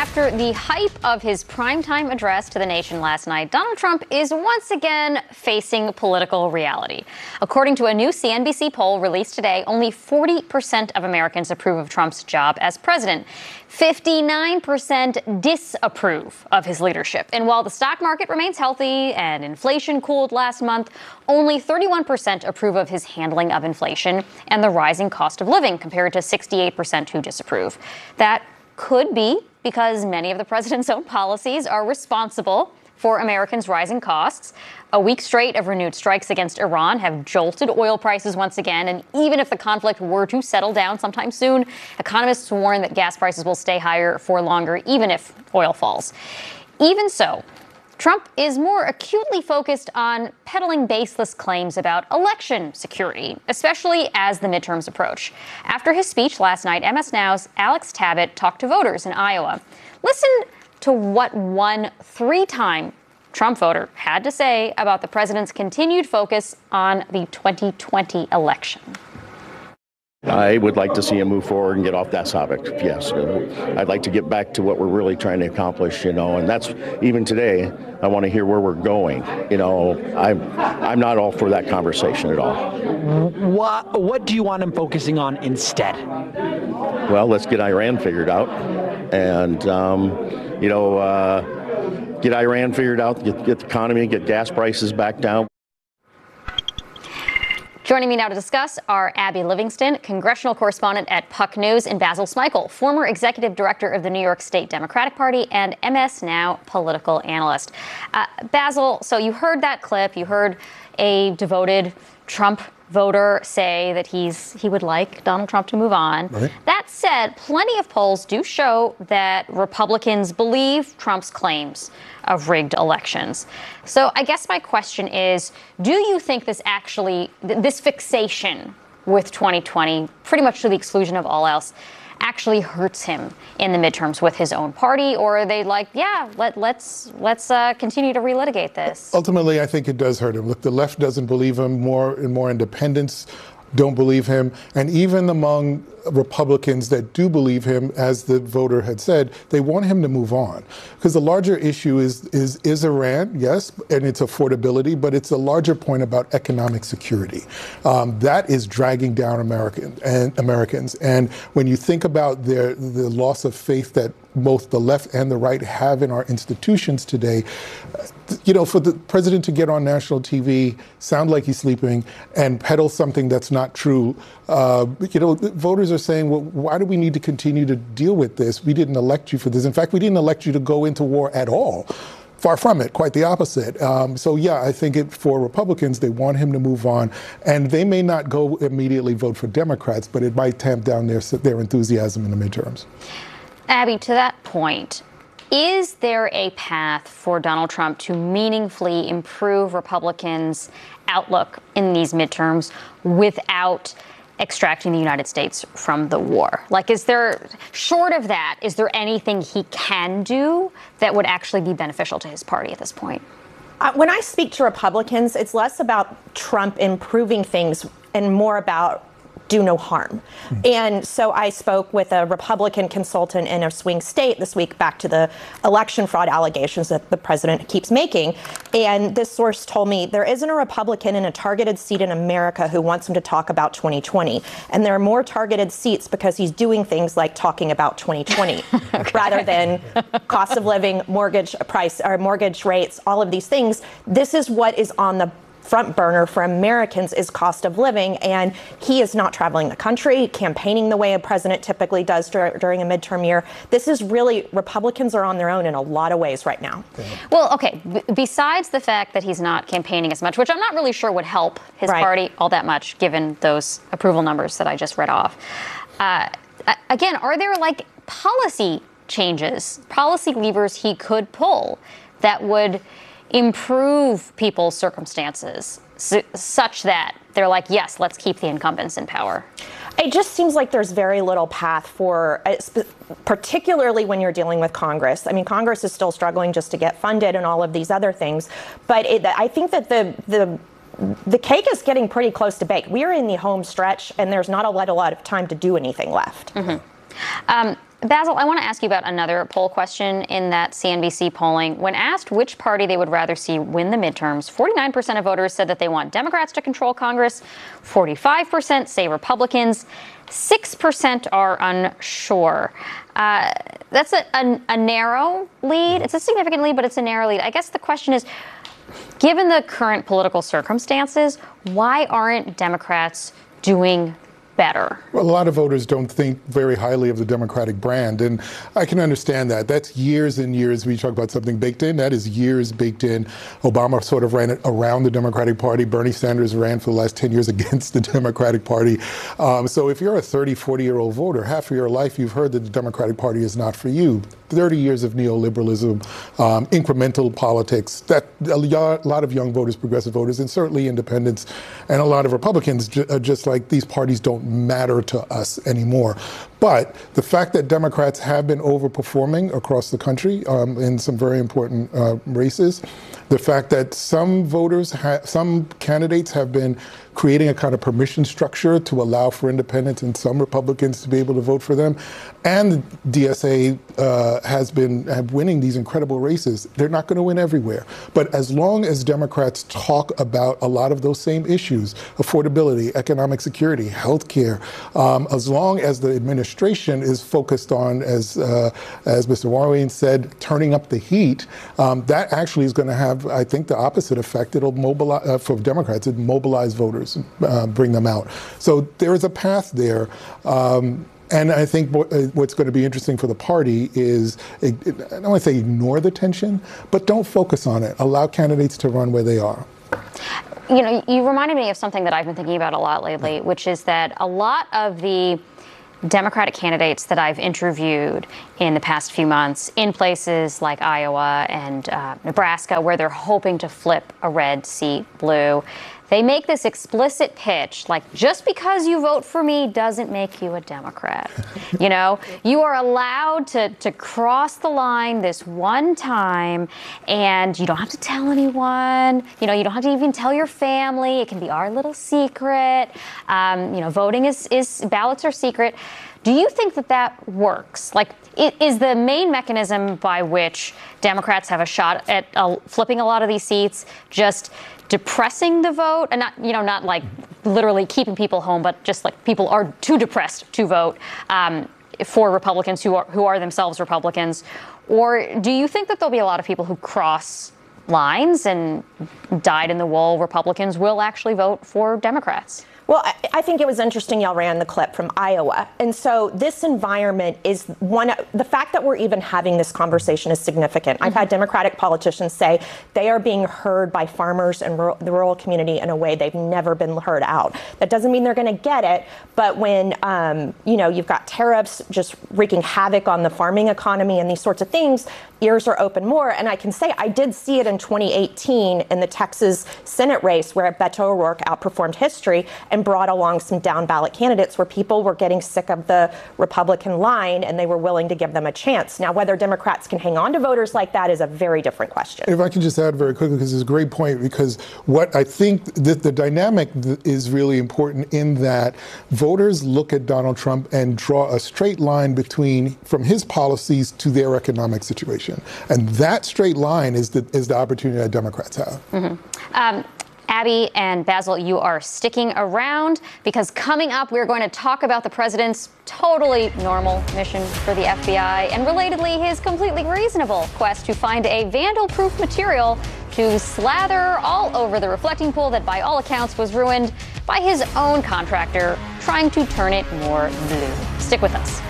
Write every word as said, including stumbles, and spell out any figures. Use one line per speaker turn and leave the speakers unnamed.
After the hype of his primetime address to the nation last night, Donald Trump is once again facing political reality. According to a new C N B C poll released today, only forty percent of Americans approve of Trump's job as president. fifty-nine percent disapprove of his leadership. And while the stock market remains healthy and inflation cooled last month, only thirty-one percent approve of his handling of inflation and the rising cost of living, compared to sixty-eight percent who disapprove. That could be because many of the president's own policies are responsible for Americans' rising costs. A week straight of renewed strikes against Iran have jolted oil prices once again. And even if the conflict were to settle down sometime soon, economists warn that gas prices will stay higher for longer, even if oil falls. Even so, Trump is more acutely focused on peddling baseless claims about election security, especially as the midterms approach. After his speech last night, M S Now's Alex Tabbitt talked to voters in Iowa. Listen to what one three-time Trump voter had to say about the president's continued focus on the twenty twenty election.
I would like to see him move forward and get off that topic. Yes, I'd like to get back to what we're really trying to accomplish, you know, and that's even today. I want to hear where we're going. You know, I'm I'm not all for that conversation at all.
What what do you want him focusing on instead?
Well, let's get Iran figured out, and um, you know, uh, get Iran figured out, get, get the economy, get gas prices back down.
Joining me now to discuss are Abby Livingston, congressional correspondent at Puck News, and Basil Smikle, former executive director of the New York State Democratic Party and M S Now political analyst. Uh, Basil, so you heard that clip. You heard a devoted Trump voter say that he's he would like Donald Trump to move on. Right. That said, plenty of polls do show that Republicans believe Trump's claims of rigged elections. So I guess my question is, do you think this actually, th- this fixation with twenty twenty, pretty much to the exclusion of all else, actually hurts him in the midterms with his own party? Or are they like, yeah, let, let's let's uh, continue to relitigate this?
Ultimately, I think it does hurt him. Look, the left doesn't believe him. More and more independents don't believe him. And even among Republicans that do believe him, as the voter had said, they want him to move on. Because the larger issue is, is, is Iran, yes, and its affordability, but it's a larger point about economic security. Um, that is dragging down American, and Americans. And when you think about their, the loss of faith that both the left and the right have in our institutions today, you know, for the president to get on national T V, sound like he's sleeping, and peddle something that's not true, uh, you know, voters are saying, well, why do we need to continue to deal with this? We didn't elect you for this. In fact, we didn't elect you to go into war at all. Far from it, quite the opposite. Um, so, yeah, I think it, for Republicans, they want him to move on. And they may not go immediately vote for Democrats, but it might tamp down their, their enthusiasm in the midterms.
Abby, to that point, is there a path for Donald Trump to meaningfully improve Republicans' outlook in these midterms without extracting the United States from the war? Like, is there, short of that, is there anything he can do that would actually be beneficial to his party at this point?
Uh, when I speak to Republicans, it's less about Trump improving things and more about do no harm. Mm-hmm. And so I spoke with a Republican consultant in a swing state this week back to the election fraud allegations that the president keeps making. And this source told me there isn't a Republican in a targeted seat in America who wants him to talk about twenty twenty. And there are more targeted seats because he's doing things like talking about twenty twenty okay. rather than cost of living, mortgage price, or mortgage rates, all of these things. This is what is on the front burner for Americans is cost of living, and he is not traveling the country, campaigning the way a president typically does dur- during a midterm year. This is really, Republicans are on their own in a lot of ways right now.
Well, okay, B- besides the fact that he's not campaigning as much, which I'm not really sure would help his right. party all that much, given those approval numbers that I just read off. Uh, again, are there like policy changes, policy levers he could pull that would improve people's circumstances su- such that they're like, yes, let's keep the incumbents in power?
It just seems like there's very little path for, uh, sp- particularly when you're dealing with Congress. I mean, Congress is still struggling just to get funded and all of these other things. But it, I think that the the the cake is getting pretty close to bake. We are in the home stretch, and there's not a lot, a lot of time to do anything left.
Mm-hmm. Um, Basil, I want to ask you about another poll question in that C N B C polling. When asked which party they would rather see win the midterms, forty-nine percent of voters said that they want Democrats to control Congress, forty-five percent say Republicans, six percent are unsure. Uh, that's a, a, a narrow lead. It's a significant lead, but it's a narrow lead. I guess the question is, given the current political circumstances, why aren't Democrats doing better?
Well, a lot of voters don't think very highly of the Democratic brand, and I can understand that. That's years and years. We talk about something baked in. That is years baked in. Obama sort of ran it around the Democratic Party. Bernie Sanders ran for the last ten years against the Democratic Party. Um, so if you're a thirty, forty-year-old voter, half of your life you've heard that the Democratic Party is not for you. thirty years of neoliberalism, um, incremental politics, that a lot of young voters, progressive voters, and certainly independents, and a lot of Republicans ju- are just like, these parties don't matter to us anymore. But the fact that Democrats have been overperforming across the country um, in some very important uh, races, the fact that some voters, ha- some candidates have been creating a kind of permission structure to allow for independents and some Republicans to be able to vote for them, and the D S A uh, has been have winning these incredible races. They're not going to win everywhere. But as long as Democrats talk about a lot of those same issues, affordability, economic security, health care, um, as long as the administration is focused on, as uh, as Mister Warren said, turning up the heat, um, that actually is going to have, I think, the opposite effect. It'll mobilize, uh, for Democrats, it mobilize voters, uh, bring them out. So there is a path there. Um, And I think what's going to be interesting for the party is, I don't want to say ignore the tension, but don't focus on it. Allow candidates to run where they are.
You know, you reminded me of something that I've been thinking about a lot lately, which is that a lot of the Democratic candidates that I've interviewed in the past few months in places like Iowa and uh, Nebraska, where they're hoping to flip a red seat blue, they make this explicit pitch, like, just because you vote for me doesn't make you a Democrat. You know, you are allowed to, to cross the line this one time, and you don't have to tell anyone. You know, you don't have to even tell your family. It can be our little secret. Um, you know, voting is, is, ballots are secret. Do you think that that works? Like, is the main mechanism by which Democrats have a shot at uh, flipping a lot of these seats just depressing the vote, and not, you know, not like literally keeping people home, but just like people are too depressed to vote um, for Republicans who are who are themselves Republicans? Or do you think that there'll be a lot of people who cross lines and dyed-in-the-wool Republicans will actually vote for Democrats?
Well, I, I think it was interesting y'all ran the clip from Iowa. And so this environment is one, the fact that we're even having this conversation is significant. Mm-hmm. I've had Democratic politicians say they are being heard by farmers and rural, the rural community in a way they've never been heard out. That doesn't mean they're going to get it, but when, um, you know, you've got tariffs just wreaking havoc on the farming economy and these sorts of things, ears are open more. And I can say I did see it in twenty eighteen in the Texas Senate race where Beto O'Rourke outperformed history and brought along some down ballot candidates where people were getting sick of the Republican line and they were willing to give them a chance. Now, whether Democrats can hang on to voters like that is a very different question.
If I can just add very quickly, because it's a great point, because what I think that the dynamic is really important in that voters look at Donald Trump and draw a straight line between from his policies to their economic situation. And that straight line is the, is the opportunity that Democrats have.
Mm-hmm. Um, Abby and Basil, you are sticking around because coming up, we're going to talk about the president's totally normal mission for the F B I and relatedly his completely reasonable quest to find a vandal-proof material to slather all over the reflecting pool that by all accounts was ruined by his own contractor trying to turn it more blue. Stick with us.